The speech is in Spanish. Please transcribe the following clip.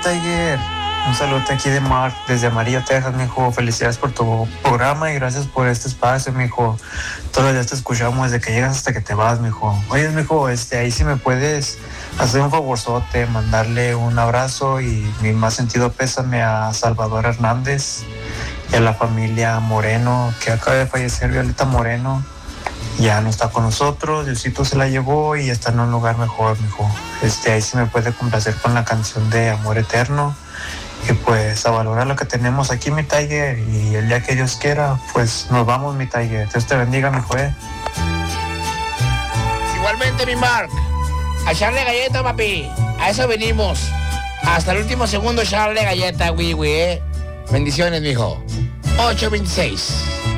Tiger. Un saludo aquí de Mark, desde Amarillo, Texas, mijo. Felicidades por tu programa y gracias por este espacio, mijo. Todos los días te escuchamos desde que llegas hasta que te vas, mijo. Oye, mijo, ahí sí me puedes hacer un favorzote, mandarle un abrazo y mi más sentido pésame a Salvador Hernández y a la familia Moreno, que acaba de fallecer, Violeta Moreno. Ya no está con nosotros, Diosito se la llevó y está en un lugar mejor, mijo. Ahí sí me puede complacer con la canción de Amor Eterno. Y pues a valorar lo que tenemos aquí, mi Tiger, y el día que Dios quiera, pues nos vamos, mi Tiger. Dios te bendiga, mi juez. Igualmente, mi Mark. A echarle galleta, papi. A eso venimos. Hasta el último segundo echarle galleta, güey. Bendiciones, mijo. 8:26.